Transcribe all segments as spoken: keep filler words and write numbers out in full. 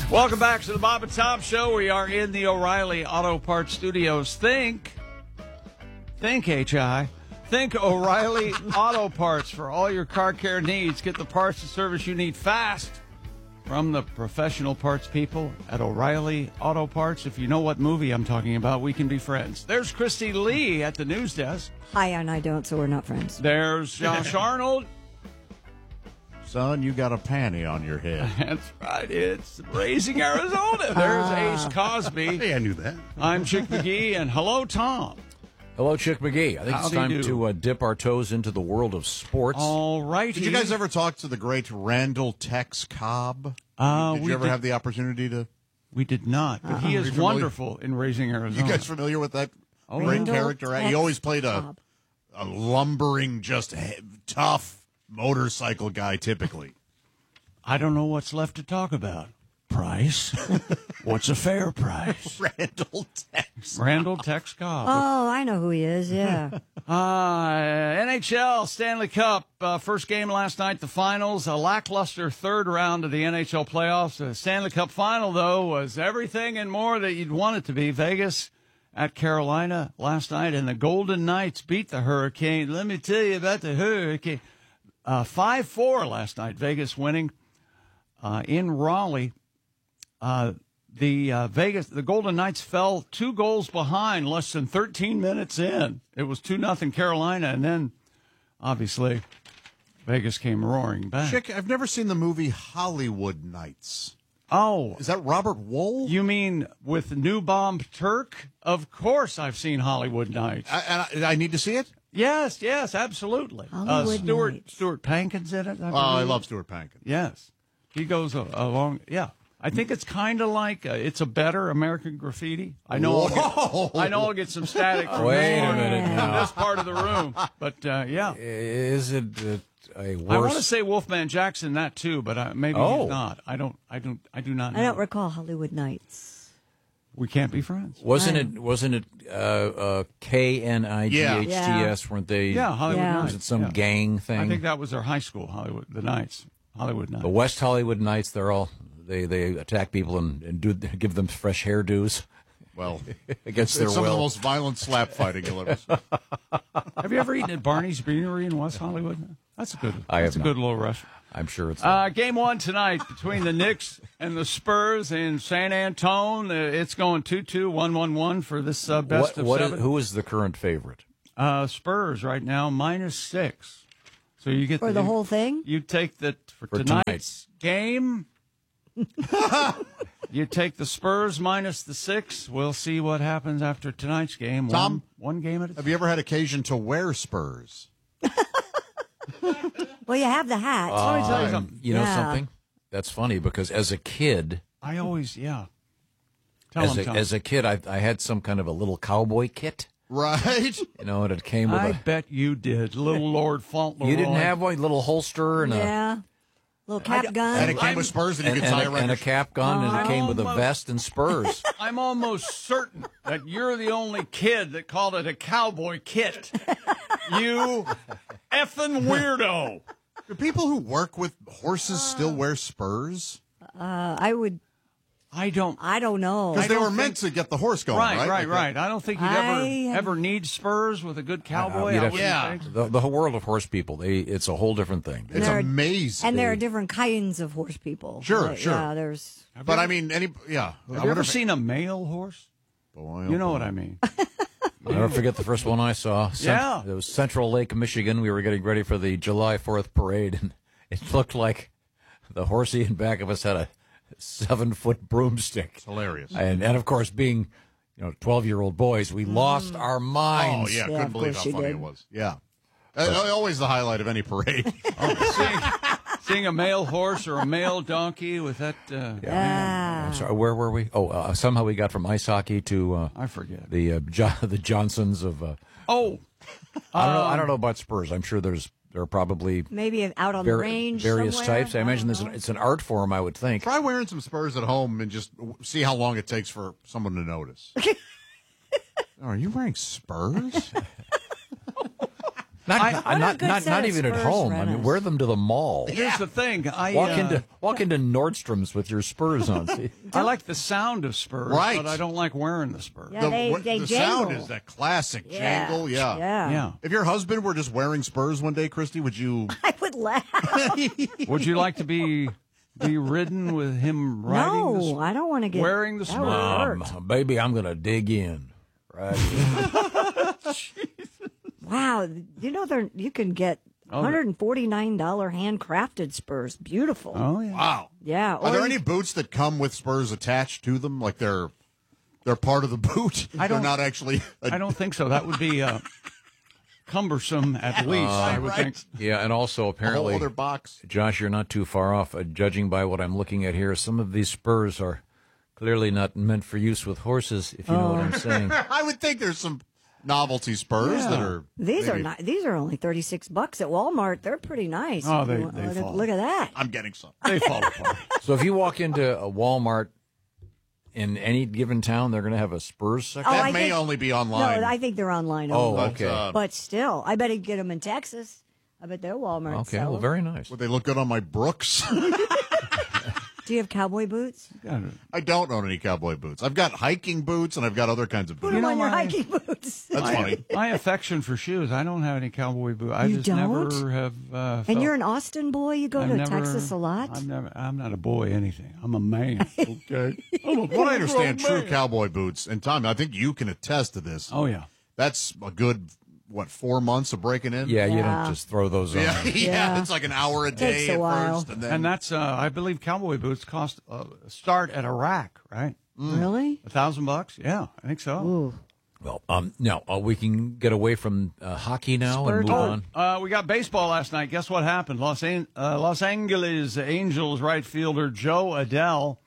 Welcome back to the Bob and Tom Show. We are in the O'Reilly Auto Parts Studios. Think, think H I, think O'Reilly Auto Parts for all your car care needs. Get the parts and service you need fast from the professional parts people at O'Reilly Auto Parts. If you know what movie I'm talking about, we can be friends. There's Christy Lee at the news desk. Hi, and I don't, so we're not friends. There's Josh Arnold. Son, you got a panty on your head. That's right. It's Raising Arizona. There's Ace Cosby. Hey, I knew that. I'm Chick McGee, and hello, Tom. Hello, Chick McGee. I think Howdy it's time do. to uh, dip our toes into the world of sports. All right. Did you guys ever talk to the great Randall Tex Cobb? Uh, did we you ever did- have the opportunity to? We did not, but he Are is you familiar- wonderful in Raising You Arizona. guys familiar with that Oh, great Randall character? Tex He always played a Cobb. a lumbering, just he- tough motorcycle guy. Typically, I don't know what's left to talk about. Price? What's a fair price? Randall Tex. Randall Tex Cobb. Oh, I know who he is, yeah. Uh, N H L Stanley Cup, uh, first game last night, the finals, a lackluster third round of the N H L playoffs. The Stanley Cup final, though, was everything and more that you'd want it to be. Vegas at Carolina last night, and the Golden Knights beat the Hurricane. Let me tell you about the Hurricane. Uh, five four last night, Vegas winning uh, in Raleigh. Uh, the uh, Vegas, the Golden Knights fell two goals behind less than thirteen minutes in. It was two nothing Carolina, and then obviously Vegas came roaring back. Chick, I've never seen the movie Hollywood Nights. Oh, Is that Robert Wool? you mean with New Bomb Turk? Of course, I've seen Hollywood Nights. I, and I, I need to see it. yes, yes, absolutely. Hollywood uh, Stuart Nights. Stuart Pankin's in it. I Oh, I believe. love Stuart Pankin. Yes, he goes a- along. Yeah, I think it's kind of like uh, it's a better American Graffiti. I know. I'll Whoa. get, I know I'll get some static from Wait this a part- minute from now. this part of the room, but uh, yeah. Is it uh, a worse? I want to say Wolfman Jackson that too, but uh, maybe Oh. he's not. I don't. I don't. I do not know. I don't recall Hollywood Nights. We can't be friends. wasn't I it? Wasn't it uh, uh, K N I G H T S? Weren't they? Yeah, Hollywood Yeah. Nights. Was it some yeah. gang thing? I think that was their high school, Hollywood, the Knights, Hollywood Knights. the West Hollywood Knights. They're all they they attack people and, and do give them fresh hairdos Well, against it's their some of the will. most violent slap fighting you'll ever see. Have you ever eaten at Barney's Beanery in West Hollywood? That's a good. I That's have a good not. little restaurant. I'm sure it's. Uh, game one tonight between the Knicks and the Spurs in San Antone. Uh, it's going two two, one one one for this uh, best what, of what is- seven. who is the current favorite? Uh, Spurs right now minus six. So you get For the whole thing? You take the for, For tonight's game. You take the Spurs minus the six. We'll see what happens after tonight's game. Tom? one, one game at a time. Have you ever had occasion to wear Spurs? Well, you have the hat. Let me tell you something. You know Yeah. something? That's funny because as a kid, I always, yeah. Tell as him, a, Tom. as a kid, I, I had some kind of a little cowboy kit. Right? You know, and it came with I a. bet you did, little Lord Fauntleroy. You didn't have one little holster and a Yeah. Little cap gun. And it came I'm- with Spurs, and you and, could and tie a, around and a your- cap gun, and it I'm came with a almost- vest and spurs. I'm almost certain that you're the only kid that called it a cowboy kit. You effing weirdo. Do people who work with horses still wear Spurs? Uh, I would. I don't. I don't know. Because they don't were think- meant to get the horse going, Right, right? right, Like that. right. I don't think you'd I ever have- ever need spurs with a good cowboy. You'd I have- wouldn't Yeah. think. The, the whole world of horse people, they, it's a whole different thing. It's There are- amazing. And there are different kinds of horse people. Sure, Like, sure. Yeah, there's. But I mean, any yeah. Have you ever seen a male horse? Boy, You know what I mean. I'll never forget the first one I saw. Cent- Yeah. It was Central Lake, Michigan. We were getting ready for the July fourth parade, and it looked like the horsey in back of us had a seven-foot broomstick. It's hilarious. And, and of course, being you know twelve-year-old boys, we lost our Oh minds. yeah, Yeah, couldn't of believe course how you funny did. it was. Yeah, Uh, always the highlight of any parade. seeing, seeing a male horse or a male donkey with that. Uh, I'm sorry, where were we? Oh, uh, somehow we got from ice hockey to uh, I forget. the uh, jo- the Johnsons of. Uh, Oh, I don't know. I don't know about Spurs. I'm sure there's there are probably Maybe out on the var- range. various somewhere. types. I imagine there's an, it's an art form. I would think. Try wearing some Spurs at home and just w- see how long it takes for someone to notice. Are you wearing Spurs? Not, I- not, What a not, good not, set not of even at Spurs home. I mean, rentals. wear them to the mall. Here's the thing. I Walk uh, into walk into Nordstrom's with your Spurs on. See? I like the sound of Spurs, Right. but I don't like wearing the Spurs. Yeah, the they, what- they the jangle. sound is that classic Yeah. jangle. Yeah. Yeah. Yeah. If your husband were just wearing Spurs one day, Christy, would you? I would laugh. Would you like to be be ridden with him riding the No, Spurs? I don't want to get Wearing the that would Spurs. hurt. Um, baby, I'm gonna dig in. Right. Wow, you know they're you can get Oh, one hundred forty-nine dollars handcrafted Spurs. Beautiful. Oh yeah. Wow. Yeah. Are there or any you- boots that come with Spurs attached to them, like they're they're part of the boot? I don't- They're not actually. A, I don't think so. That would be uh, cumbersome at least. I would right. think. Yeah, and also a whole apparently, other box. Josh, you're not too far off. Uh, judging by what I'm looking at here, some of these Spurs are clearly not meant for use with horses. If you know what I'm saying. I would think there's some novelty Spurs that are. These are maybe- not. These are only thirty-six bucks at Walmart. They're pretty nice. Oh, If they- you want- they look, fall. look at that. I'm getting some. They fall apart. So if you walk into a Walmart in any given town, they're going to have a Spurs section. Oh, That I may think- only be No, online. I think they're online. Oh, only. okay. uh, But still, I bet you get them in Texas. I bet they're Walmart. Okay, sell well, 'em. very nice. Would they look good on my Brooks? Do you have cowboy boots? I don't own any cowboy boots. I've got hiking boots and I've got other kinds of Put boots. them know on your why? hiking boots. That's funny. My affection for shoes. I don't have any cowboy boots. I You just don't? never have. Uh, And felt- you're an Austin boy. You go I've to never- Texas a lot. I'm never. I'm not a boy. Anything. I'm a man. Okay. I'm a What I understand, full-grown true man. cowboy boots, and Tommy, I think you can attest to this. Oh yeah. That's a good, what, four months of breaking in? Yeah, you Yeah. don't just throw those on. Yeah, yeah, Yeah. it's like an hour a Takes day a at while. first, and then And that's. Uh, I believe cowboy boots cost uh, start at a rack, right? Really? A thousand bucks. Yeah, I think so. Ooh. Well, um, no, uh, we can get away from uh, hockey now Spur and move talk. on. Uh, we got baseball last night. Guess what happened? Los, An- uh, Los Angeles Angels right fielder Joe Adele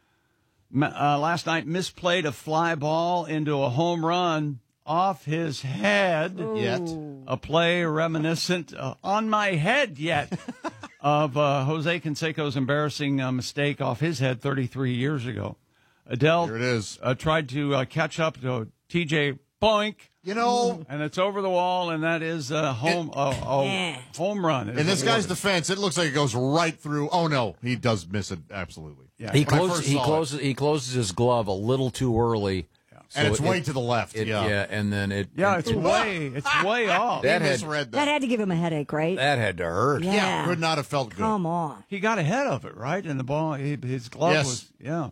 uh, last night misplayed a fly ball into a home run off his head. yet. A play reminiscent uh, on my head yet of uh, Jose Canseco's embarrassing uh, mistake off his head thirty-three years ago. Adele Here it is. Uh, tried to uh, catch up to T J Boink. You know, And it's over the wall, and that is a home a, a Yeah. home run. in this guy's defense, it looks like it goes right through. Oh no, he does miss it absolutely. Yeah. He When I closes. first He saw it. closes. He closes his glove a little too early, so And it's it- way to the left. It, yeah. yeah, and then it. Yeah, it- it's way it's way off. That He had- misread That that. had to give him a headache, right? that had to hurt. Yeah. Yeah, could not have felt good. Come on. He got ahead of it, right? And the ball, he, his glove Yes. was yeah.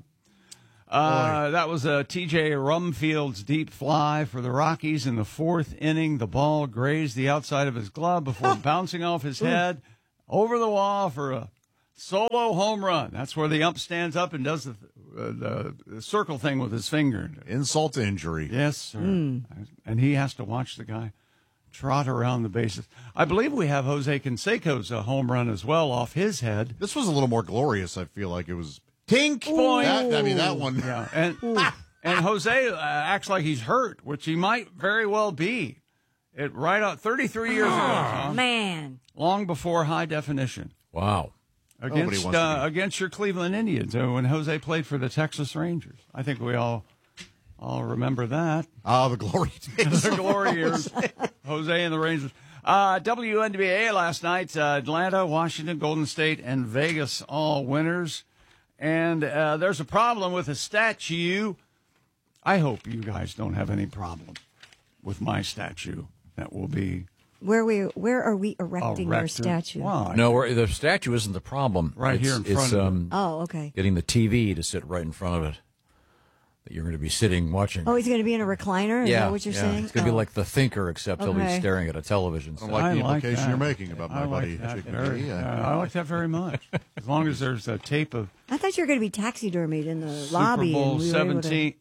Uh, that was uh, T J Rumfield's deep fly for the Rockies in the fourth inning. The ball grazed the outside of his glove before bouncing off his head over the wall for a solo home run. That's where the ump stands up and does the, uh, the, the circle thing with his finger. Insult to injury. Yes, sir. And he has to watch the guy trot around the bases. I believe we have Jose Canseco's uh, home run as well off his head. This was a little more glorious. I feel like it was tink. Boing. That, I mean, that one. Yeah, and and Jose uh, acts like he's hurt, which he might very well be. It right out thirty-three years ago, Tom, Man. long before high definition Wow. against wants to uh, be- against your Cleveland Indians uh, when Jose played for the Texas Rangers. I think we all all remember that. Ah, the glory days. The glory years, Jose and the Rangers. Uh, W N B A last night, uh, Atlanta, Washington, Golden State, and Vegas all winners. And uh, there's a problem with a statue. I hope you guys don't have any problem with my statue. That will be Where we where are we erecting your erected. statue? Why? No, we're, the statue isn't the problem. Right It's- here in it's, front of it. um, Oh, okay. getting the T V to sit right in front of it. That you're going to be sitting watching. Oh, he's going to be in a recliner? Is yeah, that what you're yeah. saying? It's going to Oh. be like The Thinker, except he'll be Okay. staring at a television I set. don't like I the like implication that. you're making about my I buddy like that Chicken very, Kitty. uh, Yeah. I like that very much. As long as there's a tape of I thought you were going to be taxidermied in the Super lobby. Bowl and we were able to- seventeen.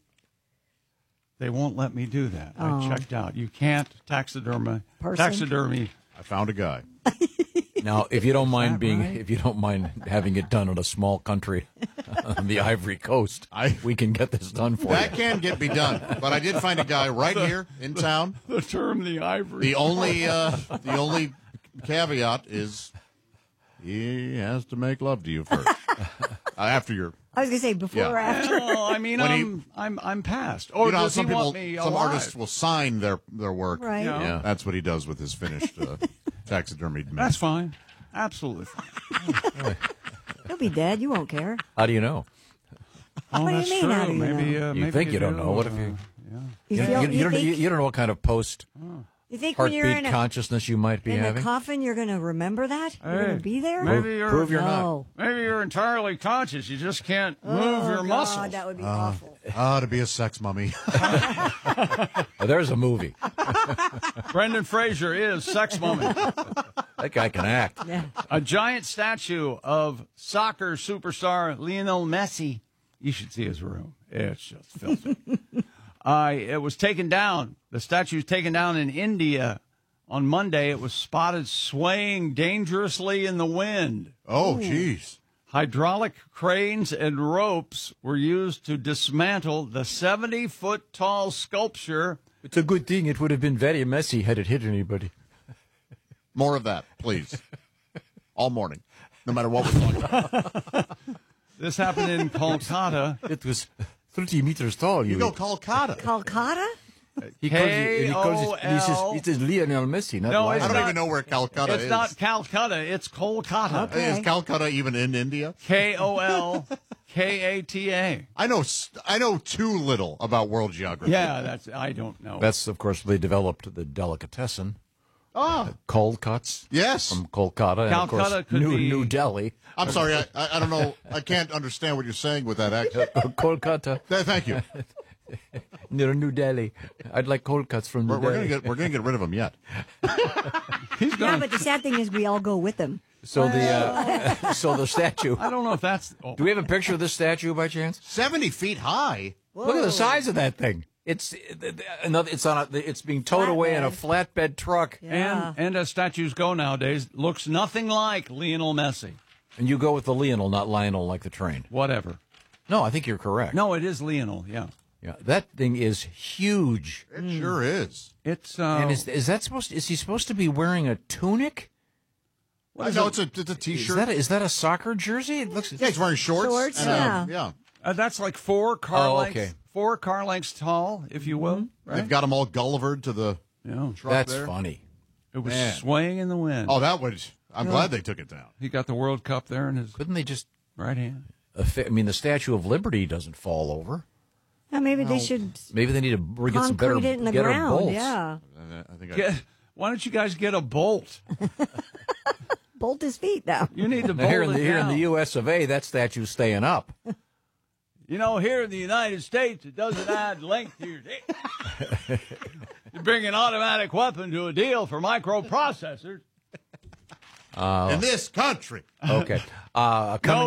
They won't let me do that. I Oh. checked out. You can't taxidermy Person? taxidermy. I found a guy. Now, if you don't mind that being, right? if you don't mind having it done in a small country on the Ivory Coast, I- we can get this done for That you. can get be done. But I did find a guy right here in town. The term the ivory. The only uh, the only caveat is he has to make love to you first. uh, after you're I was going to say before Yeah. or after. Well, I mean, When he- I'm, I'm, I'm past. Or you know, how does some he people, want me some alive? artists will sign their their work. Right. Yeah. Yeah. That's what he does with his finished uh, taxidermied man. That's fine. Absolutely fine. He'll be dead. You won't care. How do you know? Oh, What do you that's mean, true. how do you maybe, know? uh, You maybe think you don't do. know. What if you- Uh, You, You, feel, you, you, you don't, think, you, you don't know what kind of post you think when you're heartbeat in a, consciousness you might be in a having. coffin, you're going to remember that? You're Hey, going to be there? Maybe you're, Prove you're not. no. maybe you're entirely conscious. You just can't Oh, move your God, muscles. that would be awful. Ah, to be a sex mummy. Oh, there's a movie. Brendan Fraser is Sex Mummy. That guy can act. Yeah. A giant statue of soccer superstar Lionel Messi. You should see his room. It's just filthy. uh, it was taken down. The statue was taken down in India on Monday. It was spotted swaying dangerously in the wind. Oh, jeez. Hydraulic cranes and ropes were used to dismantle the seventy-foot tall sculpture. It's a good thing it would have been very messy had it hit anybody. More of that, please. All morning, no matter what we're talking about. This happened in Kolkata. It was thirty meters tall. You You, go Calcutta. Calcutta? he calls it, he calls it, he says, K O L. it is Lionel Messi, not No, I it's don't not- even know where Calcutta It's is. not Calcutta. It's Kolkata. Okay. Is Calcutta even in India? K O L K A T A. I know. s- I know too little about world geography. Yeah, that's. I don't know. That's, of course, they developed the delicatessen, Ah, cold cuts yes. from Kolkata, and of Calcutta course, could New, be- New Delhi. I'm sorry. I, I I don't know. I can't understand what you're saying with that accent. Kolkata, Th- Thank you. near New Delhi. I'd like cold cuts from New We're, we're Delhi. gonna get. We're gonna get rid of him yet. He's Yeah, gonna. but the sad thing is we all go with him. So the uh, so the statue. I don't know if that's. Oh, Do we have a picture of this statue by chance? Seventy feet high. Look at the size of that thing. It's another. It's on a. It's being towed away in a flatbed truck, Yeah. and and as statues go nowadays, looks nothing like Lionel Messi. and you go with the Lionel, not Lionel, like the train. Whatever. No, I think you're correct. No, it is Lionel. Yeah. Yeah, that thing is huge. It sure is. It's. Uh, And is is that supposed? To, is he supposed to be wearing a tunic? I know it's a it's a Is t-shirt. that a, is that a soccer jersey? It looks. yeah, he's wearing shorts. Shorts, and, yeah. uh, yeah. uh, that's like four car Oh, lengths. okay. Four car lengths tall, if you will. Right. They've got him all Gullivered to the Yeah. truck That's there. funny. It was Man. swaying in the wind. Oh, that was. I'm glad they took it down. He got the World Cup there in his Couldn't they just? right hand. I mean, the Statue of Liberty doesn't fall over. Yeah, maybe they should Maybe they need to get some better, concrete it in the better ground. bolts. Yeah. Uh, I think I, Get, why don't you guys get a bolt? Bolt his feet now. You need to Now, bolt here in it the here in down. the U S of A, that statue's staying up. You know, here in the United States, it doesn't add length to your dick. You bring an automatic weapon to a deal for microprocessors. in this country. Okay. Uh, coming